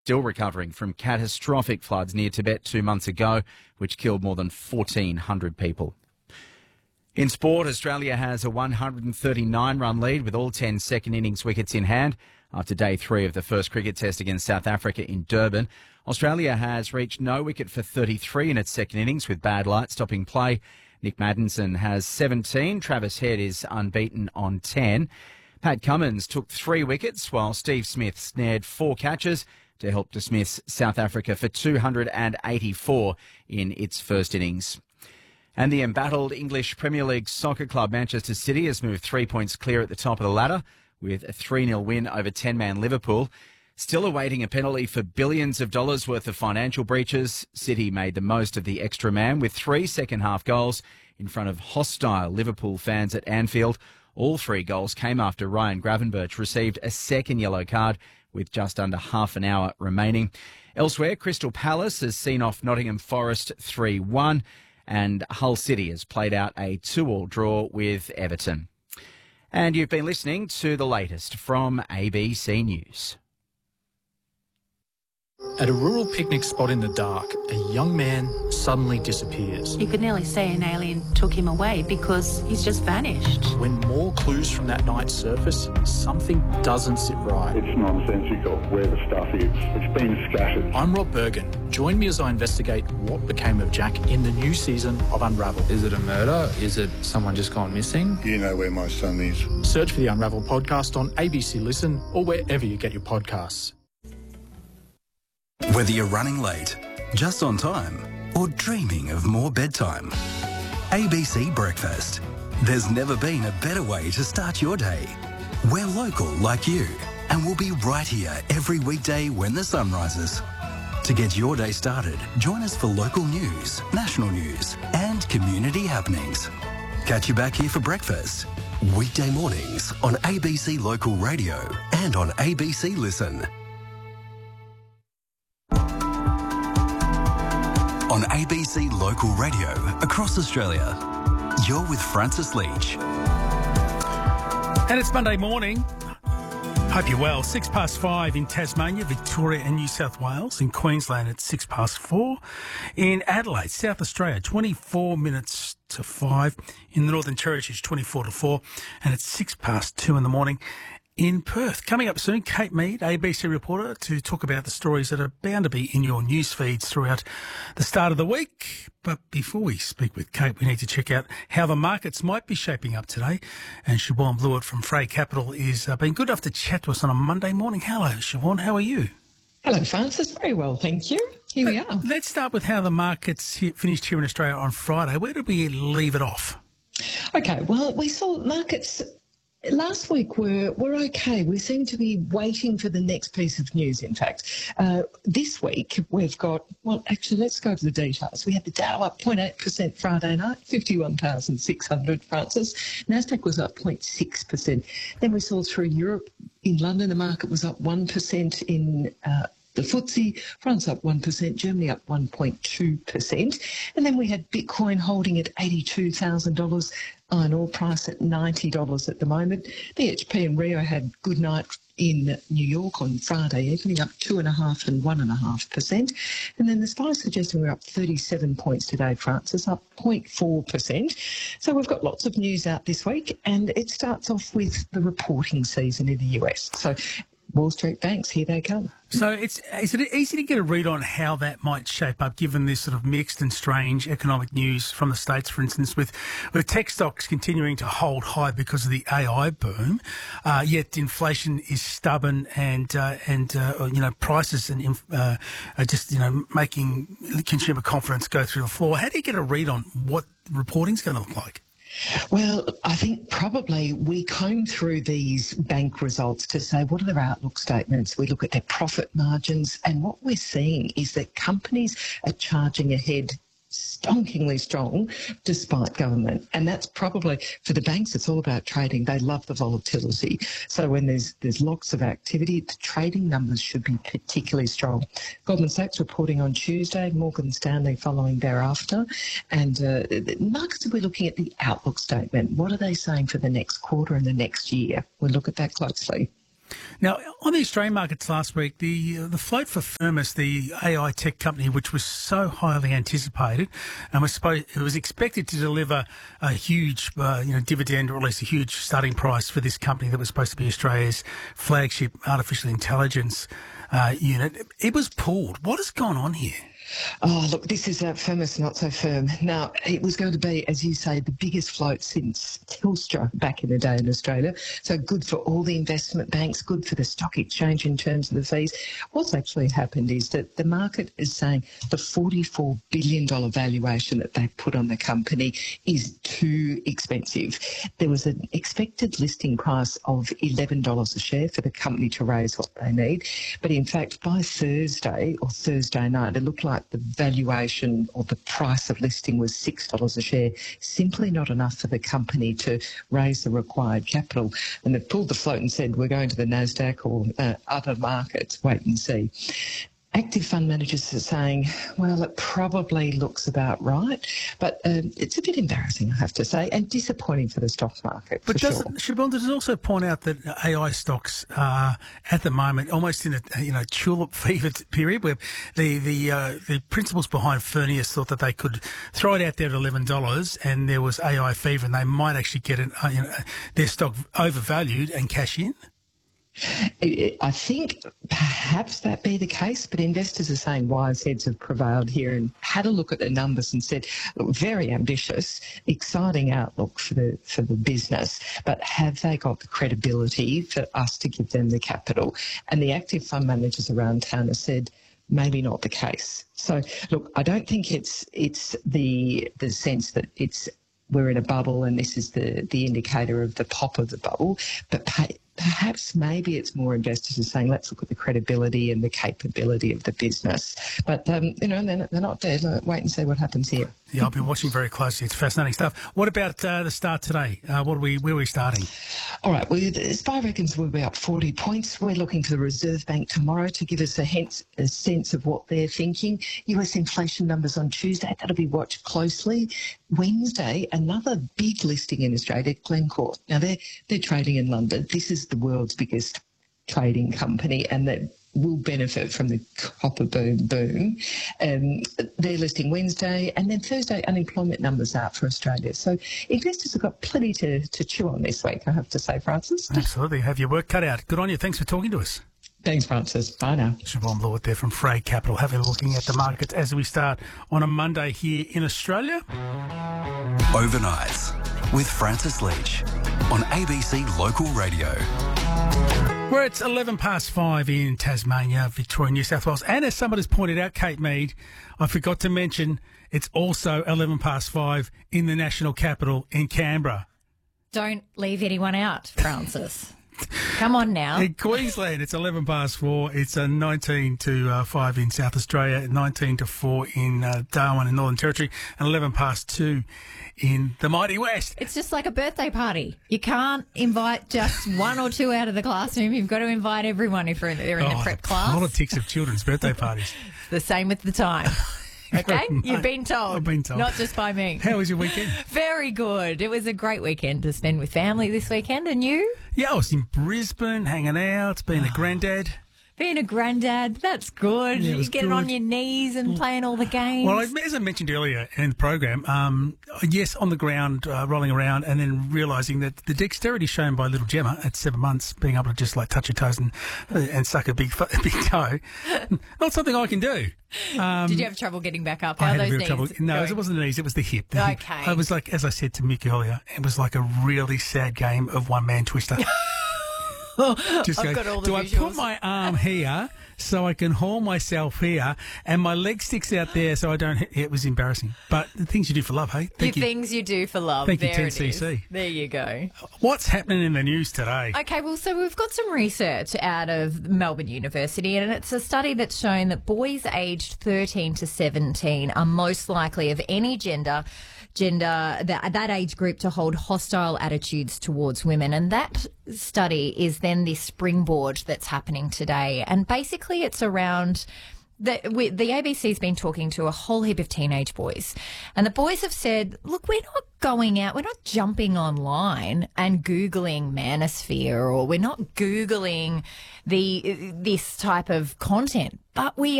still recovering from catastrophic floods near Tibet 2 months ago, which killed more than 1,400 people. In sport, Australia has a 139-run lead with all 10 second innings wickets in hand after day 3 of the first cricket test against South Africa in Durban. Australia has reached no wicket for 33 in its second innings with bad light stopping play. Nick Maddinson has 17. Travis Head is unbeaten on 10. Pat Cummins took 3 wickets while Steve Smith snared 4 catches to help dismiss South Africa for 284 in its first innings. And the embattled English Premier League soccer club Manchester City has moved 3 points clear at the top of the ladder with a 3-0 win over 10-man Liverpool. Still awaiting a penalty for billions of dollars worth of financial breaches, City made the most of the extra man with 3 second-half goals in front of hostile Liverpool fans at Anfield. All 3 goals came after Ryan Gravenberch received a second yellow card with just under half an hour remaining. Elsewhere, Crystal Palace has seen off Nottingham Forest 3-1. And Hull City has played out a 2-2 draw with Everton. And you've been listening to the latest from ABC News. At a rural picnic spot in the dark, a young man suddenly disappears. You could nearly say an alien took him away because he's just vanished. When more clues from that night surface, something doesn't sit right. It's nonsensical where the stuff is. It's been scattered. I'm Rob Bergen. Join me as I investigate what became of Jack in the new season of Unravel. Is it a murder? Is it someone just gone missing? You know where my son is. Search for the Unravel podcast on ABC Listen or wherever you get your podcasts. Whether you're running late, just on time, or dreaming of more bedtime, ABC Breakfast. There's never been a better way to start your day. We're local like you, and we'll be right here every weekday when the sun rises. To get your day started, join us for local news, national news, and community happenings. Catch you back here for breakfast, weekday mornings on ABC Local Radio and on ABC Listen. On ABC Local Radio across Australia, you're with Francis Leach. And it's Monday morning. Hope you're well. 5:06 in Tasmania, Victoria and New South Wales. In Queensland, it's 4:06. In Adelaide, South Australia, 24 minutes to 5. In the Northern Territory, it's 24 to 4. And it's 2:06 in the morning. In Perth. Coming up soon, Kate Mead, ABC reporter, to talk about the stories that are bound to be in your news feeds throughout the start of the week. But before we speak with Kate, we need to check out how the markets might be shaping up today. And Siobhan Blewett from Frey Capital is being good enough to chat to us on a Monday morning. Hello, Siobhan. How are you? Hello, Francis. Very well, thank you. Here we are. Let's start with how the markets finished here in Australia on Friday. Where did we leave it off? Okay, well, we saw markets last week were okay. We seem to be waiting for the next piece of news, in fact. This week we've got, well, actually, let's go to the details. We had the Dow up 0.8% Friday night, 51,600, Francis. Nasdaq was up 0.6%. Then we saw through Europe, in London, the market was up 1% in the FTSE, France up 1%, Germany up 1.2%. And then we had Bitcoin holding at $82,000, iron ore price at $90 at the moment. BHP and Rio had good night in New York on Friday evening, up 2.5% and 1.5%. And then the SPI suggesting we're up 37 points today, Francis, up 0.4%. So we've got lots of news out this week, and it starts off with the reporting season in the US. So Wall Street banks, here they come. So is it easy to get a read on how that might shape up, given this sort of mixed and strange economic news from the States, for instance, with tech stocks continuing to hold high because of the AI boom, yet inflation is stubborn and prices and are just making consumer confidence go through the floor. How do you get a read on what reporting's going to look like? Well, I think probably we comb through these bank results to say what are their outlook statements. We look at their profit margins, and what we're seeing is that companies are charging ahead stonkingly strong despite government. And that's probably, for the banks, it's all about trading. They love the volatility. So when there's lots of activity, the trading numbers should be particularly strong. Goldman Sachs reporting on Tuesday, Morgan Stanley following thereafter. And the markets, we're looking at the outlook statement. What are they saying for the next quarter and the next year? We'll look at that closely. Now, on the Australian markets last week, the float for Firmus, the AI tech company, which was so highly anticipated and it was expected to deliver a huge dividend, or at least a huge starting price for this company that was supposed to be Australia's flagship artificial intelligence unit. It was pulled. What has gone on here? Oh, look, this is Firmus Not So Firm. Now, it was going to be, as you say, the biggest float since Telstra back in the day in Australia. So good for all the investment banks, good for the stock exchange in terms of the fees. What's actually happened is that the market is saying the $44 billion valuation that they've put on the company is too expensive. There was an expected listing price of $11 a share for the company to raise what they need. But in fact, by Thursday night, it looked like the valuation or the price of listing was $6 a share, simply not enough for the company to raise the required capital. And they've pulled the float and said, we're going to the NASDAQ or other markets, wait and see. Active fund managers are saying, well, it probably looks about right, but it's a bit embarrassing, I have to say, and disappointing for the stock market. But Siobhan, does it also point out that AI stocks are at the moment almost in a tulip fever period, where the principals behind Firmus thought that they could throw it out there at $11, and there was AI fever, and they might actually get their stock overvalued and cash in? I think perhaps that be the case, but investors are saying wise heads have prevailed here and had a look at the numbers and said, look, very ambitious, exciting outlook for the business, but have they got the credibility for us to give them the capital? And the active fund managers around town have said, maybe not the case. So, look, I don't think it's the sense that we're in a bubble and this is the indicator of the pop of the bubble, but perhaps maybe it's more investors are saying, let's look at the credibility and the capability of the business. But, they're not dead. Wait and see what happens here. Yeah, I'll be watching very closely. It's fascinating stuff. What about the start today? Where are we starting? All right. Well, the SPI reckons we'll be up 40 points. We're looking for the Reserve Bank tomorrow to give us a sense of what they're thinking. US inflation numbers on Tuesday. That'll be watched closely. Wednesday, another big listing in Australia, Glencore. Now, they're trading in London. This is the world's biggest trading company, and that will benefit from the copper boom. They're listing Wednesday, and then Thursday unemployment numbers out for Australia. So investors have got plenty to chew on this week, I have to say, Francis. Absolutely. Have your work cut out. Good on you. Thanks for talking to us. Thanks, Francis. Bye now. Siobhan Blewett there from Frey Capital. Having a looking at the markets as we start on a Monday here in Australia. Overnights with Francis Leach on ABC Local Radio. Where it's 5:11 in Tasmania, Victoria, New South Wales. And as someone has pointed out, Kate Mead, I forgot to mention it's also 5:11 in the national capital in Canberra. Don't leave anyone out, Francis. Come on now. In Queensland, it's 4:11. It's 19 to 5 in South Australia, 19 to 4 in Darwin in Northern Territory, and 2:11 in the mighty West. It's just like a birthday party. You can't invite just one or two out of the classroom. You've got to invite everyone if they're in the prep class. Politics of children's birthday parties. The same with the time. Okay? You've been told. I've been told. Not just by me. How was your weekend? Very good. It was a great weekend to spend with family this weekend. And you? Yeah, I was in Brisbane hanging out, being a granddad. Being a granddad, that's good. Yeah, you get it on your knees and playing all the games. Well, as I mentioned earlier in the program, yes, on the ground, rolling around, and then realising that the dexterity shown by little Gemma at 7 months, being able to just like touch her toes and suck a big toe, not something I can do. Did you have trouble getting back up? I How had are a those bit of knees trouble. No, going? it wasn't the knees, it was the hip. Okay. I was like, as I said to Mick earlier, it was like a really sad game of one-man twister. Just I've got all the do visuals. I put my arm here so I can haul myself here and my leg sticks out there so I don't... It was embarrassing. But the things you do for love, hey? Thank you. Things you do for love. Thank you, there it 10cc. is. There you go. What's happening in the news today? Okay, well, so we've got some research out of Melbourne University, and it's a study that's shown that boys aged 13 to 17 are most likely of any gender that age group to hold hostile attitudes towards women. And that study is then this springboard that's happening today. And basically it's around the ABC's been talking to a whole heap of teenage boys, and the boys have said, look, we're not going out, we're not jumping online and Googling manosphere, or we're not Googling this type of content, but we